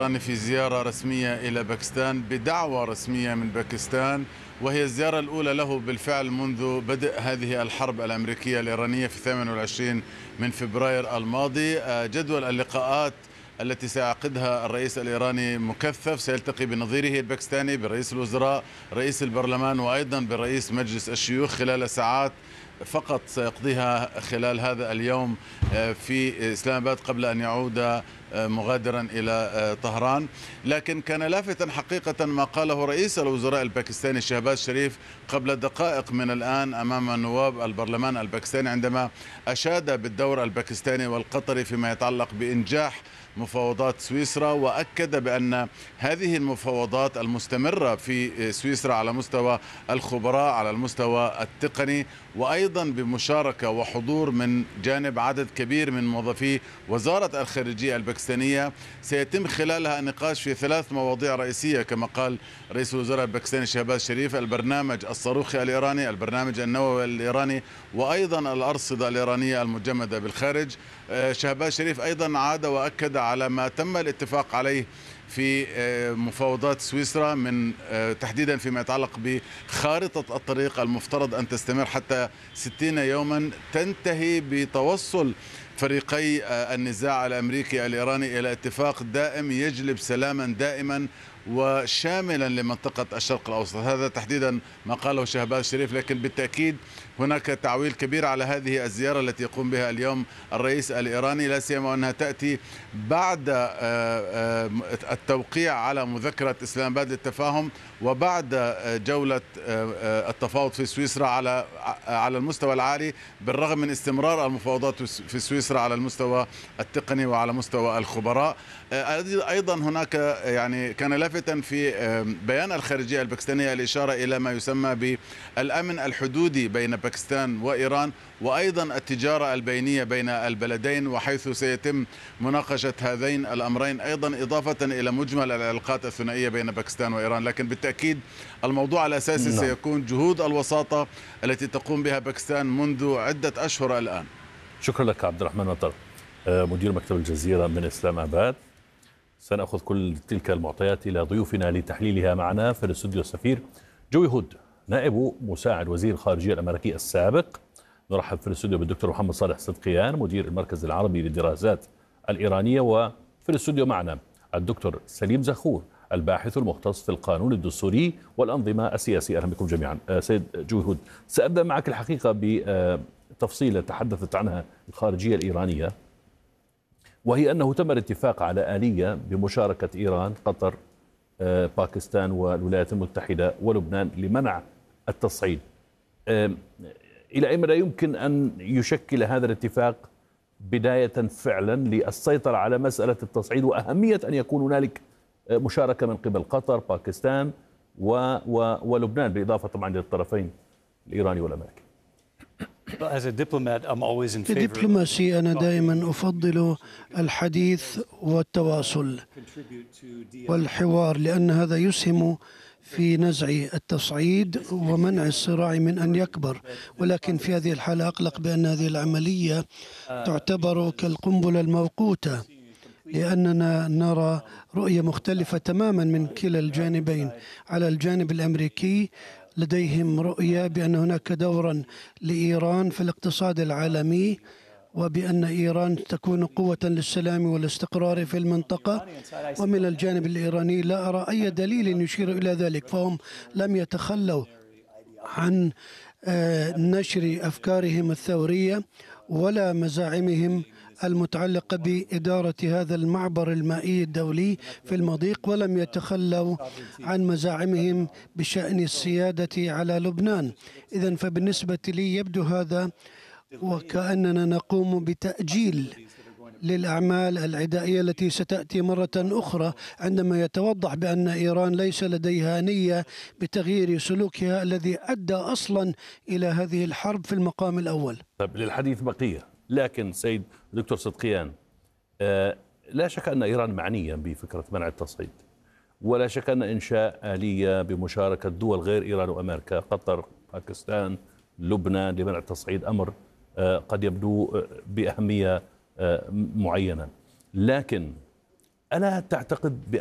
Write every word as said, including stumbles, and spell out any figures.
في زيارة رسمية إلى باكستان بدعوة رسمية من باكستان، وهي الزيارة الأولى له بالفعل منذ بدء هذه الحرب الأمريكية الإيرانية في الثامن والعشرين من فبراير الماضي. جدول اللقاءات التي سيعقدها الرئيس الإيراني مكثف، سيلتقي بنظيره الباكستاني، برئيس الوزراء، رئيس البرلمان، وأيضا برئيس مجلس الشيوخ خلال ساعات فقط سيقضيها خلال هذا اليوم في إسلام آباد قبل أن يعود مغادرا إلى طهران. لكن كان لافتا حقيقة ما قاله رئيس الوزراء الباكستاني شهباز شريف قبل دقائق من الآن أمام نواب البرلمان الباكستاني، عندما أشاد بالدور الباكستاني والقطري فيما يتعلق بإنجاح مفاوضات سويسرا، وأكد بأن هذه المفاوضات المستمرة في سويسرا على مستوى الخبراء، على المستوى التقني، وأيضا بمشاركة وحضور من جانب عدد كبير من موظفي وزارة الخارجية الباكستانية، سيتم خلالها النقاش في ثلاث مواضيع رئيسية كما قال رئيس الوزراء الباكستاني شهباز شريف: البرنامج الصاروخي الإيراني، البرنامج النووي الإيراني، وأيضا الأرصدة الإيرانية المجمدة بالخارج. شهباز شريف أيضا عاد وأكد على ما تم الاتفاق عليه في مفاوضات سويسرا، من تحديدا فيما يتعلق بخارطة الطريق المفترض أن تستمر حتى ستين يوما، تنتهي بتوصل فريقي النزاع الأمريكي الإيراني إلى اتفاق دائم يجلب سلاما دائما وشاملا لمنطقة الشرق الأوسط. هذا تحديدا ما قاله شهباز شريف. لكن بالتأكيد هناك تعويل كبير على هذه الزيارة التي يقوم بها اليوم الرئيس الإيراني، لا سيما أنها تأتي بعد التوقيع على مذكرة إسلام آباد للتفاهم، وبعد جولة التفاوض في سويسرا على على المستوى العالي، بالرغم من استمرار المفاوضات في سويسرا على المستوى التقني وعلى مستوى الخبراء. أيضا هناك يعني كان لافتا في بيان الخارجية الباكستانية الإشارة إلى ما يسمى بالأمن الحدودي بين باكستان وإيران، وأيضا التجارة البينية بين البلدين، وحيث سيتم مناقشة هذين الأمرين أيضا، إضافة إلى مجمل العلاقات الثنائية بين باكستان وإيران. لكن بالتأكيد الموضوع الأساسي نعم. سيكون جهود الوساطة التي تقوم بها باكستان منذ عدة أشهر الآن. شكرا لك عبد الرحمن مطر، مدير مكتب الجزيرة من إسلام آباد. سنأخذ كل تلك المعطيات إلى ضيوفنا لتحليلها معنا في الاستوديو السفير جوي هود، نائب مساعد وزير الخارجية الأمريكي السابق. نرحب في الاستوديو بالدكتور محمد صالح صدقيان، مدير المركز العربي للدراسات الإيرانية، وفي الاستوديو معنا الدكتور سليم زخور، الباحث المختص في القانون الدستوري والأنظمة السياسية. أهلا بكم جميعا. سيد جوي هود، سأبدأ معك الحقيقة بتفصيلة تحدثت عنها الخارجية الإيرانية، وهي أنه تم الاتفاق على آلية بمشاركة إيران، قطر، باكستان والولايات المتحدة ولبنان لمنع التصعيد. إلى أي مدى يمكن أن يشكل هذا الاتفاق بداية فعلا للسيطرة على مسألة التصعيد، وأهمية أن يكون هنالك مشاركة من قبل قطر، باكستان و و ولبنان، بالإضافة طبعا للطرفين الإيراني والأمريكي؟ كدبلوماسي أنا دائما أفضل الحديث والتواصل والحوار، لأن هذا يسهم في نزع التصعيد ومنع الصراع من أن يكبر. ولكن في هذه الحالة أقلق بأن هذه العملية تعتبر كالقنبلة الموقوتة، لأننا نرى رؤية مختلفة تماما من كلا الجانبين. على الجانب الأمريكي لديهم رؤية بأن هناك دورا لإيران في الاقتصاد العالمي، وبأن إيران تكون قوة للسلام والاستقرار في المنطقة. ومن الجانب الإيراني لا أرى أي دليل يشير إلى ذلك، فهم لم يتخلوا عن نشر أفكارهم الثورية ولا مزاعمهم المتعلقة بإدارة هذا المعبر المائي الدولي في المضيق، ولم يتخلوا عن مزاعمهم بشأن السيادة على لبنان. إذن فبالنسبة لي يبدو هذا وكأننا نقوم بتأجيل للأعمال العدائية التي ستأتي مرة أخرى، عندما يتوضح بأن إيران ليس لديها نية بتغيير سلوكها الذي أدى أصلا إلى هذه الحرب في المقام الأول. طيب، للحديث بقية، لكن سيد دكتور صدقيان، آه لا شك أن إيران معنية بفكرة منع التصعيد، ولا شك أن إنشاء آلية بمشاركة دول غير إيران وأمريكا، قطر، باكستان، لبنان، لمنع التصعيد أمر آه قد يبدو بأهمية آه معينة. لكن ألا تعتقد